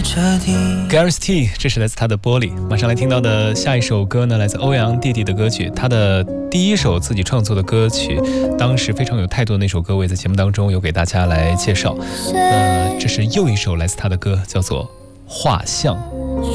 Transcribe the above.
Gareth T， 这是来自他的玻璃。马上来听到的下一首歌呢，来自欧阳弟弟的歌曲，他的第一首自己创作的歌曲，当时非常有态度的那首歌，我也在节目当中有给大家来介绍。这是又一首来自他的歌，叫做《画像》。